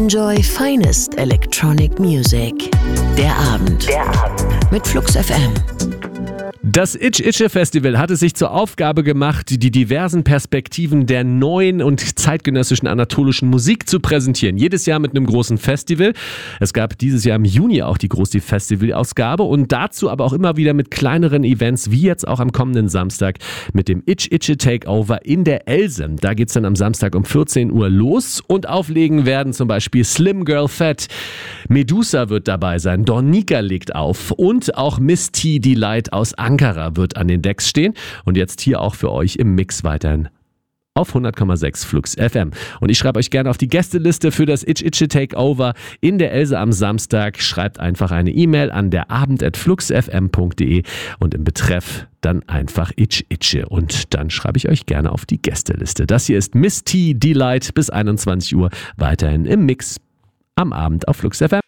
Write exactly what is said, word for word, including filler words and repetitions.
Enjoy finest electronic music. Der Abend. Der Abend. Mit Flux F M. Das Itch-Itche-Festival hat es sich zur Aufgabe gemacht, die diversen Perspektiven der neuen und zeitgenössischen anatolischen Musik zu präsentieren. Jedes Jahr mit einem großen Festival. Es gab dieses Jahr im Juni auch die große Festivalausgabe und dazu aber auch immer wieder mit kleineren Events, wie jetzt auch am kommenden Samstag mit dem Itch-Itche-Takeover in der Else. Da geht's dann am Samstag um vierzehn Uhr los und auflegen werden zum Beispiel Slim Girl Fat, Medusa wird dabei sein, Dornika legt auf und auch Miss T Delight aus Ankara wird an den Decks stehen und jetzt hier auch für euch im Mix weiterhin auf hundert Komma sechs Flux F M. Und ich schreibe euch gerne auf die Gästeliste für das Itch-Itche Takeover in der Else am Samstag. Schreibt einfach eine E-Mail an derabend at fluxfm punkt de und im Betreff dann einfach Itch-Itche und dann schreibe ich euch gerne auf die Gästeliste. Das hier ist Miss T Delight bis einundzwanzig Uhr weiterhin im Mix am Abend auf Flux F M.